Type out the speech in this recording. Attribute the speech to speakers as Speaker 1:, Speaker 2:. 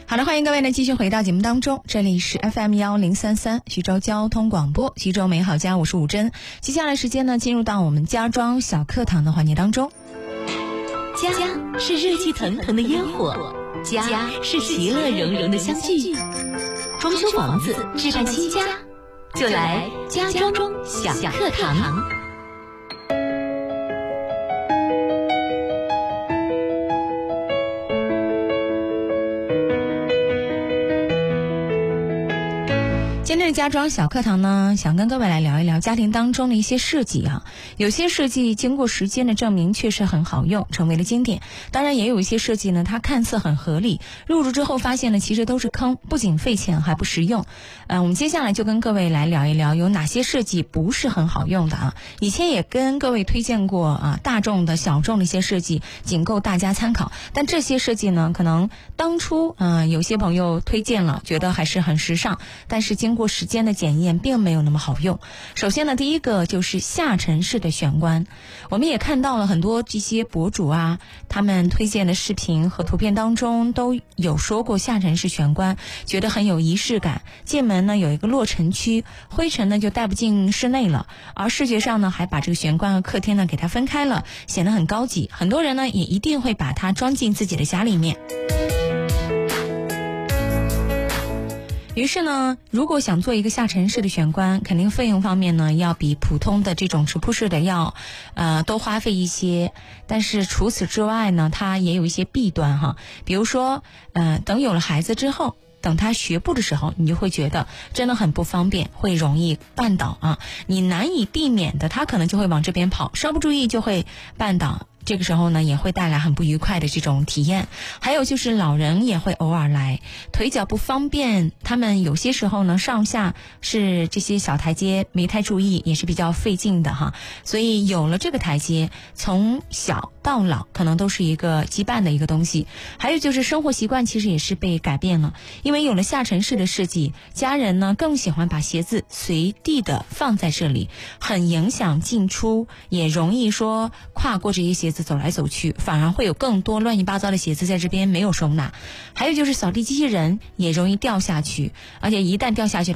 Speaker 1: 好的，欢迎各位呢继续回到节目当中，这里是 FM1033 徐州交通广播，徐州美好家，我是武珍。接下来时间呢，进入到我们家装小课堂的环节当中。
Speaker 2: 家是热气腾腾的烟火，家是其乐融融的相聚。装修房子，置办新家，就来家装小课堂。
Speaker 1: 今天的家装小课堂呢，想跟各位来聊一聊家庭当中的一些设计啊。有些设计经过时间的证明确实很好用，成为了经典。当然也有一些设计呢，它看似很合理，入住之后发现呢其实都是坑，不仅费钱还不实用。我们接下来就跟各位来聊一聊有哪些设计不是很好用的啊。以前也跟各位推荐过啊，大众的小众的一些设计仅供大家参考，但这些设计呢可能当初有些朋友推荐了，觉得还是很时尚，但是经过时间的检验并没有那么好用。首先呢，第一个就是下沉式的玄关。我们也看到了很多这些博主啊，他们推荐的视频和图片当中都有说过下沉式玄关，觉得很有仪式感。进门呢有一个落尘区，灰尘呢就带不进室内了，而视觉上呢还把这个玄关和客厅呢给它分开了，显得很高级。很多人呢也一定会把它装进自己的家里面。于是呢，如果想做一个下沉式的玄关，肯定费用方面呢要比普通的这种直铺式的要多花费一些。但是除此之外呢，它也有一些弊端哈。比如说等有了孩子之后，等他学步的时候，你就会觉得真的很不方便，会容易绊倒啊。你难以避免的，他可能就会往这边跑，稍不注意就会绊倒。这个时候呢也会带来很不愉快的这种体验。还有就是老人也会偶尔来，腿脚不方便，他们有些时候呢上下是这些小台阶没太注意，也是比较费劲的哈。所以有了这个台阶，从小到老可能都是一个羁绊的一个东西。还有就是生活习惯其实也是被改变了，因为有了下沉式的设计，家人呢更喜欢把鞋子随地的放在这里，很影响进出，也容易说跨过这些鞋子走来走去，反而会有更多乱七八糟的鞋子在这边没有收纳。还有就是扫地机器人也容易掉下去，而且一旦掉下去